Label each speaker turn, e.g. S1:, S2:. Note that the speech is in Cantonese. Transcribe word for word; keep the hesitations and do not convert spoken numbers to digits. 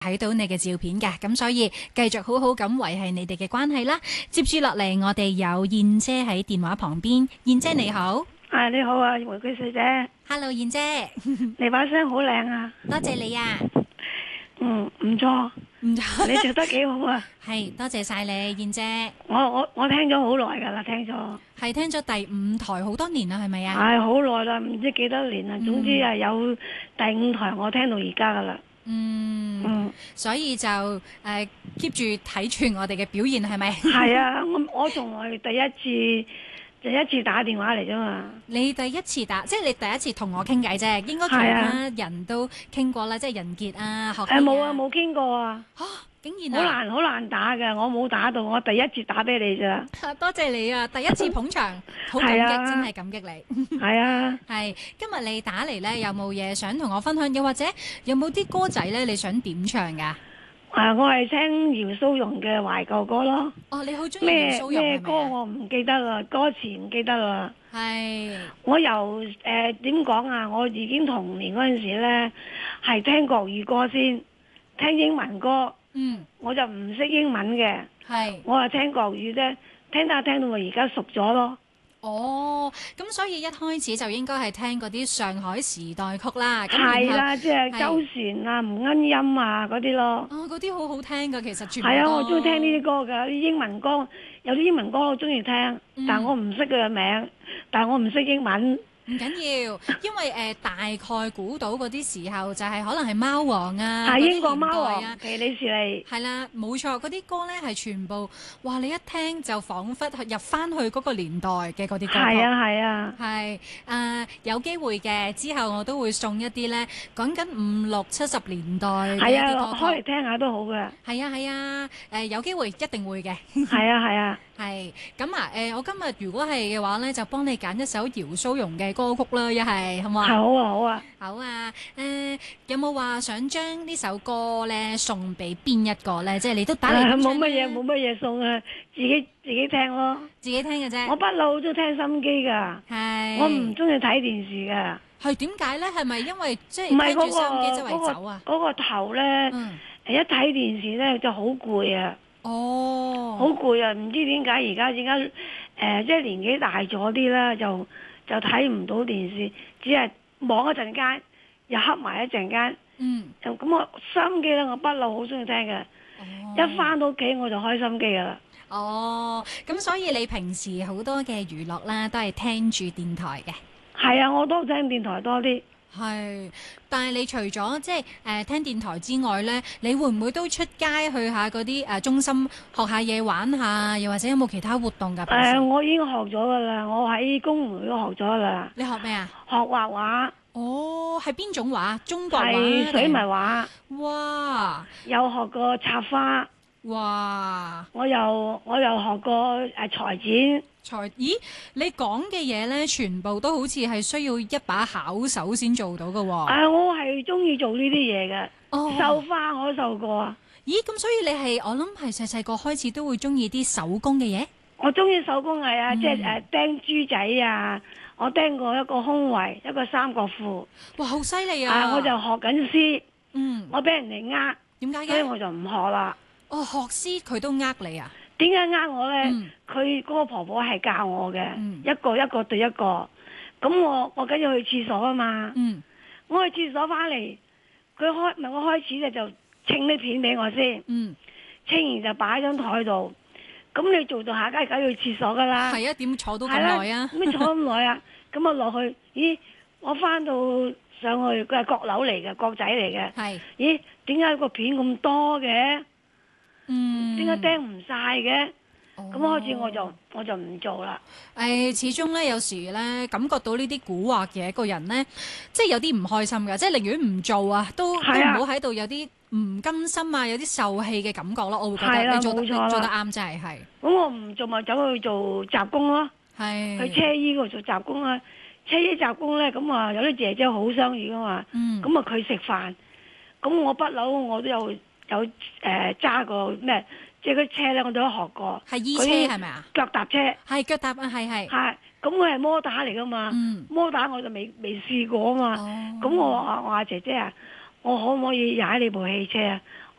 S1: 睇到你嘅照片嘅，咁所以繼續好好咁維繫你哋嘅關係啦。接住落嚟，我哋有燕姐喺電話旁邊。燕姐你好。
S2: 啊，你好啊，玫瑰小姐。
S1: Hello，燕姐。
S2: 你把聲好靚啊。
S1: 多謝你啊。
S2: 嗯，唔錯。
S1: 唔錯。
S2: 你做得幾好啊。
S1: 係，多謝晒你，燕姐。
S2: 我我我聽咗好耐噶啦，聽咗。
S1: 係聽咗第五台好多年啦，係咪啊？
S2: 係好耐啦，唔知幾多年啦。總之係有第五台，我聽到而家噶啦。
S1: 嗯，
S2: 嗯，
S1: 所以就誒 keep 住睇住我哋嘅表現係咪？
S2: 係啊，我我從來第一次第一次打電話嚟啫嘛。
S1: 你第一次打，即係你第一次同我傾偈啫，應該其他人都傾過啦，即係人傑啊、學
S2: 誒冇啊，冇傾過啊。
S1: 嚇，竟然啊！
S2: 好難好難打嘅，我冇打到，我第一次打俾你咋。
S1: 多謝你啊！第一次捧場，好感激，真係感激你。
S2: 係啊。
S1: 係今日你打嚟咧，有冇嘢想同我分享？又或者有冇啲歌仔咧，你想點唱㗎？
S2: 啊！我係聽姚蘇蓉嘅懷舊歌咯。
S1: 哦，你好中意姚蘇蓉係咪啊？
S2: 咩歌我唔記得啦，歌詞唔記得啦。
S1: 係。
S2: 我由誒點講啊？我已經童年嗰陣時咧，係聽國語歌先，聽英文歌。
S1: 嗯。
S2: 我就唔識英文嘅。
S1: 係。
S2: 我係聽國語啫，聽下聽到我而家熟咗咯。
S1: 哦，咁所以一開始就應該係聽嗰啲上海時代曲啦。
S2: 係啦，即係周璇啊、吳恩音啊嗰啲咯。
S1: 哦，嗰啲好好聽㗎，其實全部都。
S2: 係啊，我中意聽呢啲歌㗎，啲英文歌有啲英文歌我中意聽，嗯、但我唔識佢嘅名，但係我唔識英文。
S1: 唔緊要，因為誒、呃、大概估到嗰啲時候就係可能係貓王啊，
S2: 係英國貓王
S1: 啊，
S2: 奇李士利。
S1: 係啦，冇錯，嗰啲歌咧係全部，哇！你一聽就彷彿入翻去嗰個年代嘅嗰啲歌曲。
S2: 係啊係啊。
S1: 係誒有機會嘅，之後我都會送一啲咧，講緊五六七十年代嘅
S2: 係啊，
S1: 歌曲
S2: 開嚟聽下都好嘅。
S1: 係啊係啊，誒、呃、有機會一定會嘅。
S2: 係啊係啊。
S1: 係咁啊！誒、呃，我今日如果係嘅話咧，就幫你揀一首姚蘇蓉嘅歌曲啦，一係好唔好啊？
S2: 好啊好啊。
S1: 好啊！誒、呃，有冇話想將呢首歌咧送俾邊一個咧？即係你都打嚟
S2: 冇乜嘢，冇乜嘢送啊，自己自己聽咯。
S1: 自己聽嘅啫。
S2: 我不嬲都聽心機㗎。
S1: 係。
S2: 我唔中意睇電視㗎。
S1: 係點解咧？係咪因為即係
S2: 聽住
S1: 收音機周圍走啊？
S2: 嗰、嗰個嗰個頭咧，嗯、一睇電視咧就好攰啊！
S1: 哦，
S2: 好攰啊！唔知點解而家點解誒，即係年紀大咗啲啦，就就睇唔到電視，只係望一陣間，又瞌埋一陣間。
S1: 嗯，
S2: 就咁我收音機咧，我不嬲好中意聽嘅。哦、一翻到屋企我就開心機噶啦。
S1: 哦，咁所以你平時好多嘅娛樂啦，都係聽住電台嘅。
S2: 係啊，我都聽電台多啲。
S1: 係，但係你除咗即係誒聽電台之外咧，你會唔會都出街去下嗰啲誒中心學下嘢玩下，又或者有冇其他活動㗎？誒、
S2: 呃，我已經學咗噶啦，我喺工會都學咗噶啦。
S1: 你學咩啊？
S2: 學畫畫。
S1: 哦，係邊種畫？中國畫？
S2: 係水墨畫。
S1: 哇！
S2: 有學過插花。
S1: 哇！
S2: 我又我又學過誒裁剪。
S1: 裁？咦？你講嘅嘢咧，全部都好似係需要一把巧手先做到嘅喎。
S2: 啊，我係中意做呢啲嘢嘅。哦。繡花我都繡過啊。
S1: 咦？咁所以你係我諗係細細個開始都會中意啲手工嘅嘢？
S2: 我中意手工藝啊，嗯、即係誒釘珠仔啊，我釘過一個胸圍，一個三角褲。
S1: 哇！好犀利啊！
S2: 啊，我就學緊詩。
S1: 嗯。我
S2: 俾人哋呃。點解嘅？所以我就唔學啦。
S1: 哦，學詩佢都呃你啊？
S2: 點解呃我咧？佢嗰、嗯、個婆婆係教我嘅、嗯，一個一個對一個。咁我我梗要去廁所啊嘛。嗯。我去廁所翻嚟，佢開唔係我開始咧就清啲片俾我先。嗯。清完就擺喺張台度。咁你做到下梗係梗要去廁所噶啦。係
S1: 啊，點坐到咁耐啊？
S2: 咩坐咁耐啊？咁我落去，咦？我翻到上去，佢係閣樓嚟嘅，閣仔嚟嘅。係。咦？點解個片咁多嘅？嗯，點解釘唔晒嘅？咁、哦、開始我就我就唔做啦。
S1: 誒、哎，始終咧有時咧感覺到呢啲蠱惑嘅個人咧，即係有啲唔開心㗎，即係寧願唔做啊，都、啊、都唔好喺度有啲唔甘心啊，有啲受氣嘅感覺咯。我會覺得你做得你做得啱，真係係。咁
S2: 我唔做咪走去做雜工咯，係去車衣嗰度做雜工啊。車衣雜工咧，咁啊有啲姐姐好相遇噶嘛。嗯。咁啊佢食飯，咁我不嬲我都有。有誒揸過咩？即係嗰啲車咧，我都有學過。係衣車係咪啊？腳踏車係腳踏啊，係係。係咁，佢係摩打嚟噶嘛？嗯。摩打我就未未試過啊嘛。哦。咁我話我話姐姐啊，我可唔可以踩你部汽車啊？